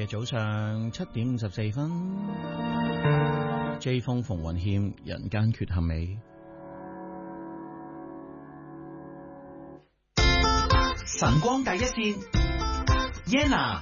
嘅早上7:54， J 風馮雲謙人間缺陷美。 晨光第一線 Yenna。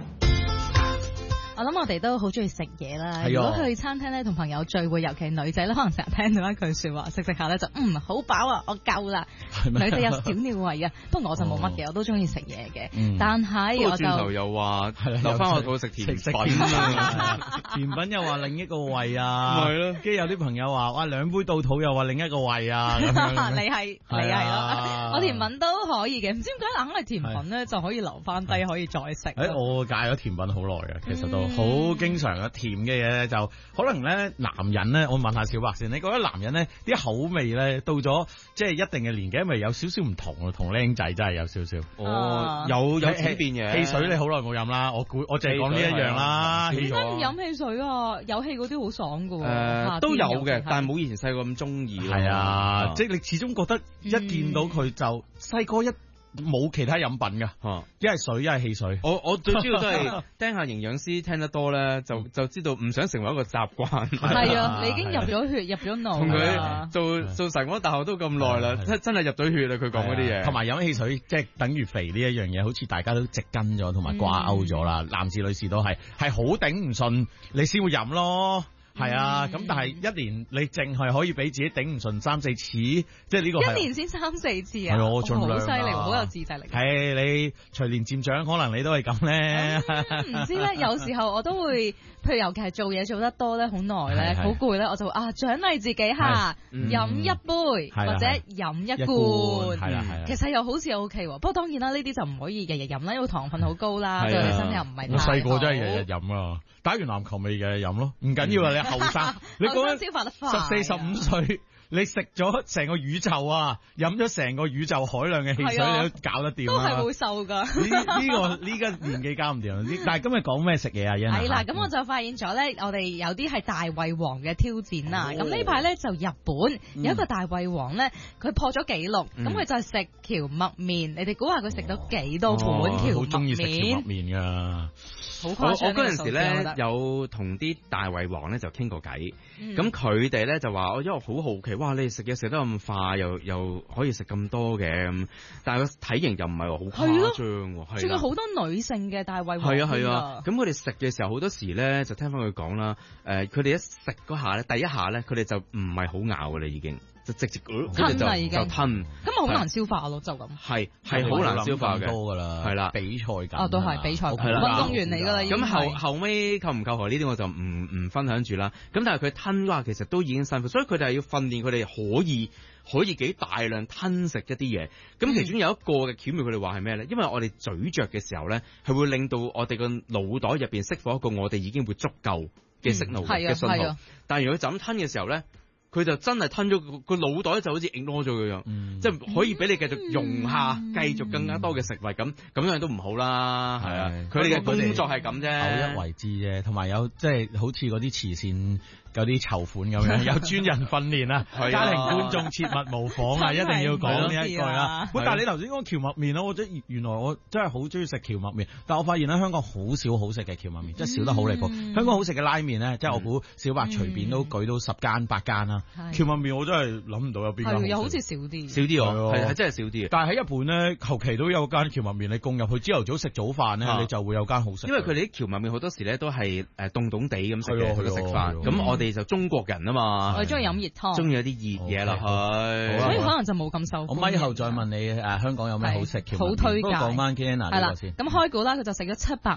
我諗我哋都好中意食嘢啦。如果去餐廳咧同朋友聚會，尤其女仔咧，可能成日聽到一句說話，食食下咧就好飽啊，我夠啦。女仔有小鳥胃啊，不過我就冇乜嘅，我都中意食嘢嘅。但係我就轉頭又話留翻我肚食甜品啊， 甜品又話另一個胃啊，係咯。跟住有啲朋友話哇2杯到肚又話另一個胃啊。咁樣你係咯，我甜品都可以嘅，唔知點解硬係甜品咧就可以留翻低，可以再食。 我戒咗甜品好耐嘅，其實都。好經常嘅甜嘅嘢咧，就可能咧男人咧，我問下小白先，你覺得男人咧啲口味咧到咗即係一定嘅年紀，咪有少少唔同咯，同僆仔真係有少少。 有轉變嘅。 汽水你好耐冇飲啦，我淨係講呢一樣啦。 點解唔飲汽水啊？有氣嗰啲好爽噶。 都有嘅，但係冇以前細個咁中意。 係啊，即係你始終覺得一見到佢就細個一。冇其他飲品噶，一係水一係汽水。 我最主要都係聽下營養師聽得多咧，就知道唔想成為一個習慣。 係啊，你已經入咗血入咗腦。 同佢做晨光大學都咁耐啦，真係入咗血啦。佢講嗰啲嘢， 同埋飲汽水即係等於肥呢一樣嘢，好似大家都直跟咗，同埋掛鈎咗啦。男士女士都係好頂唔順，你先會飲咯。係啊，咁但係一年你淨係可以俾自己頂唔順3-4次，即係呢個一年先3-4次啊！ 係我盡量好犀利，好有自制力。 係你隨年漸長，可能你都係咁咧。 唔知咧，有時候我都會，譬如尤其係做嘢做得多咧，好耐咧，好攰咧，我就獎勵自己下飲一杯或者飲一罐。 係啦， 其實又好似 OK 喎，不過當然啦，呢啲就唔可以日日飲啦，因為糖分好高啦，對你身體又唔係太好。 我細個真係日日飲啊，打完籃球咪日日飲咯，唔緊要啊，你後生，你講消化得快 14、15歲。你食咗成個宇宙啊，飲咗成個宇宙海量嘅汽水，你都搞得掂， 都係會瘦噶。 呢個年紀搞唔掂。但係今日講咩食嘢啊？ 係啦，咁我就發現咗咧，我哋有啲係大胃王嘅挑戰啦。咁呢排咧就日本有一個大胃王咧，佢破咗紀錄，咁佢就係食蕎麥麵。你哋估下佢食到幾多碗蕎麥麵？ 好中意食蕎麥麵噶。 好誇張。 我嗰陣時咧有同啲大胃王咧就傾過偈，咁佢哋咧就話，因為我好好奇。哇！你哋食嘢食得咁快，又可以食咁多嘅咁，但係個體型又唔係話好誇張喎。 仲有好多女性嘅大胃王。 係啊，咁佢哋食嘅時候好多時咧，就聽翻佢講啦。佢哋一食嗰下咧，第一下咧，佢哋就唔係好咬㗎啦，已經就直接吞啦，已經就吞。 咁咪好難消化咯，就咁。 係好難消化嘅， 多㗎啦。係啦，比賽感。 都係比賽感。運動員嚟㗎啦。 咁後尾扣唔扣荷呢啲我就唔分享住啦。咁但係佢吞嘅話，其實都已經辛苦，所以佢哋係要訓練佢哋可以幾大量吞食一啲嘢。咁其中有一個嘅巧妙，佢哋話係咩咧？因為我哋咀嚼嘅時候咧，係會令到我哋個腦袋入邊釋放一個我哋已經會足夠嘅信號嘅信號。但係如果就咁吞嘅時候咧，佢就真係吞咗個腦袋就好似 ignore 咗佢樣，即係可以俾你繼續用下，繼續更加多嘅食物咁樣都唔好啦。係啊，佢哋嘅工作係咁啫， 偶一為之啫。同埋有即係好似嗰啲慈善嗰啲籌款咁樣，有專人訓練啊，家庭觀眾切勿模仿啊，一定要講呢一句啦。喂，但係你頭先講蕎麥麵咯，原來我真係好中意食蕎麥麵，但我發現咧香港好少好食嘅蕎麥麵，即係少得好離譜。香港好食嘅拉麵咧，即係我估小白隨便都舉到10間8間啦。蕎麥麵我真係諗唔到有邊間， 又好似少啲係真係少啲。 但係喺日本咧，求其都有間蕎麥麵，你供入去朝頭早食早飯咧，你就會有間好食。 因為佢哋啲蕎麥麵好多時咧都係凍凍地咁食嘅，佢食飯。咁我哋就中國人啊嘛， 我哋中意飲熱湯， 中意有啲熱嘢落去， 所以可能就冇咁受。 我咪後再問你香港有咩好食蕎麥麵？ 好推介。 講翻 Kenna 呢個先。 咁開估啦，佢就食咗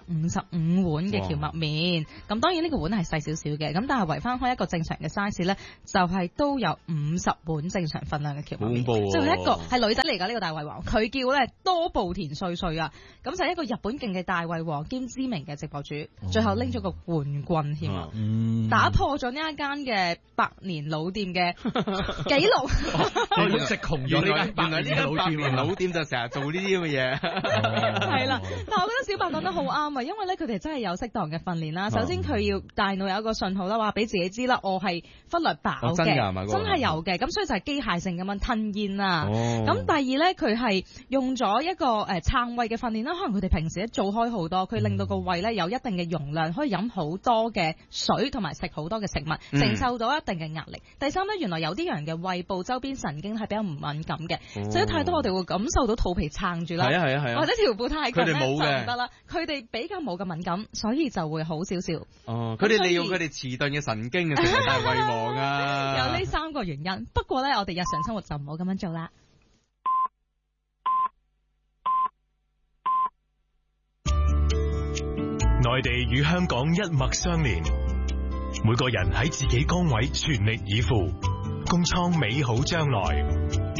755碗嘅蕎麥麵。咁當然呢個碗係細少少嘅，咁但係圍翻開一個正常嘅 size 咧，就係都有50碗正常份量嘅蕎麥麵。就係一個係女仔嚟㗎，呢個大胃王，佢叫咧多部田穗穗啊。咁就係一個日本勁嘅大胃王兼知名嘅直播主，最後拎咗個冠軍添啊！打破咗呢一間嘅百年老店嘅記錄。 我已經食窮咗呢間原來呢間百年老店就成日做呢啲咁嘅嘢。 係啦，但係我覺得小白講得好啱啊，因為咧佢哋真係有適當嘅訓練啦。首先佢要大腦有一個信號啦，話俾自己知啦，我係忽略飽嘅，真係有嘅。咁所以就係機械性咁樣吞煙啦。咁第二咧，佢係用咗一個撐胃嘅訓練啦。可能佢哋平時咧做開好多，佢令到個胃咧有一定嘅容量，可以飲好多嘅水同埋食好多嘅食物，承受到一定嘅壓力。第三咧，原來有啲人嘅胃部周邊神經係比較唔敏感嘅，食得太多我哋會感受到肚皮撐住啦，或者條褲太緊咧就唔得啦。佢哋比較冇咁敏感，所以就會好少少。 佢哋利用佢哋遲鈍嘅神經啊，成日大胃王啊。 有呢3個原因，不過咧我哋日常生活就唔好咁樣做啦。 內地與香港一脈相連，每個人喺自己崗位全力以赴，共創美好將來。